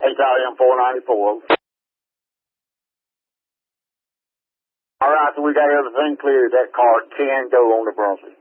Italian 494. All right, so we got everything cleared. That car can go on to Brunswick.